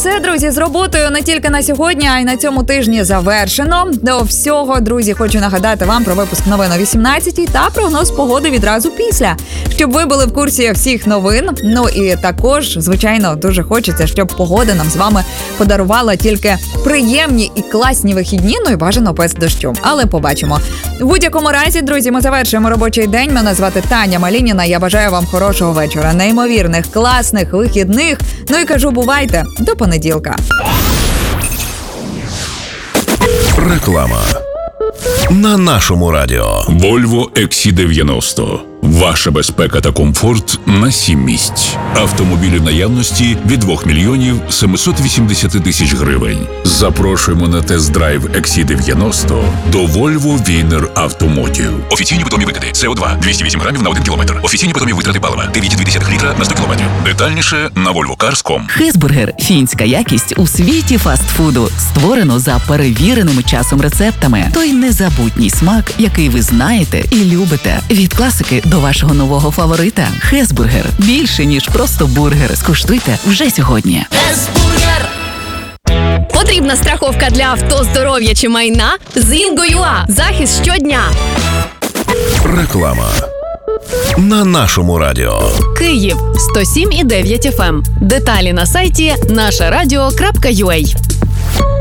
все, друзі, з роботою не тільки на сьогодні, а й на цьому тижні завершено. До всього, друзі, хочу нагадати вам про випуск новин о 18-й та прогноз погоди відразу після, щоб ви були в курсі всіх новин. Ну і також, звичайно, дуже хочеться, щоб погода нам з вами подарувала тільки приємні і класні вихідні, ну і бажано без дощу. Але побачимо. В будь-якому разі, друзі, ми завершуємо робочий день. Мене звати Таня Малініна. Я бажаю вам хорошого вечора, неймовірних, класних вихідних. Ну і кажу, бувайте, до понеділка. Реклама на нашому радіо. Volvo XC90. Ваша безпека та комфорт на 7 місць. Автомобілі в наявності від 2 мільйонів 780 тисяч гривень. Запрошуємо на тест-драйв XC90 до Volvo Wiener Automotive. Офіційні питомі викиди. СО2 208 грамів на 1 кілометр. Офіційні питомі витрати палива 9,2 літра на 100 кілометрів. Детальніше на volvocars.com. Хесбургер – фінська якість у світі фастфуду. Створено за перевіреними часом рецептами. Той незабутній смак, який ви знаєте і любите. Від класики до вашого нового фаворита. Хесбургер – більше, ніж просто бургер. Скуштуйте вже сьогодні. Хесбургер! Потрібна страховка для авто, здоров'я чи майна? Zingo.ua. Захист щодня. Реклама на нашому радіо. Київ 107,9 FM. Деталі на сайті нашарадіо.ua.